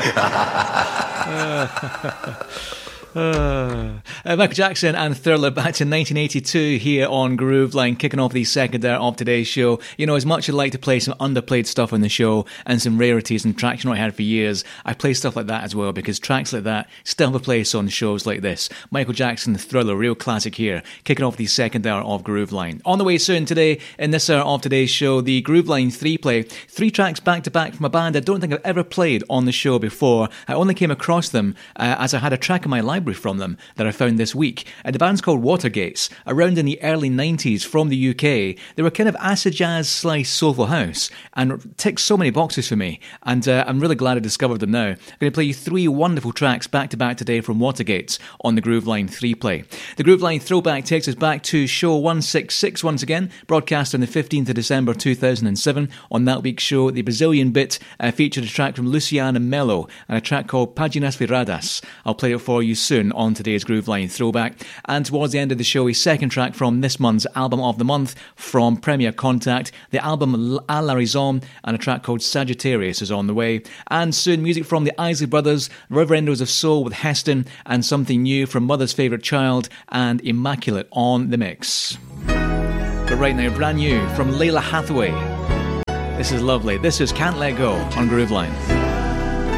Michael Jackson and Thriller back to 1982 here on Grooveline, kicking off the second hour of today's show. You know, as much as I'd like to play some underplayed stuff on the show and some rarities and tracks you've not heard for years, I play stuff like that as well, because tracks like that still have a place on shows like this. Michael Jackson, Thriller, real classic here, kicking off the second hour of Grooveline. On the way soon today, in this hour of today's show, the Grooveline 3 play, 3 tracks back to back from a band I don't think I've ever played on the show before. I only came across them as I had a track in my library from them that I found this week. The band's called Watergates, around in the early 90s from the UK. They were kind of acid jazz slice soulful house and ticked so many boxes for me, and I'm really glad I discovered them now. I'm going to play you 3 wonderful tracks back to back today from Watergates on the Grooveline 3 play. The Grooveline throwback takes us back to show 166 once again, broadcast on the 15th of December 2007. On that week's show, the Brazilian bit featured a track from Luciana Mello and a track called Páginas Viradas. I'll play it for you soon on today's Grooveline throwback. And towards the end of the show, a second track from this month's album of the month from Premier Contact. The album A La Raison and a track called Sagittarius is on the way. And soon music from the Isley Brothers, Reverendos of Soul with Heston, and something new from Mother's Favourite Child and Immaculate on the mix. But right now, brand new from Layla Hathaway. This is lovely. This is Can't Let Go on Grooveline.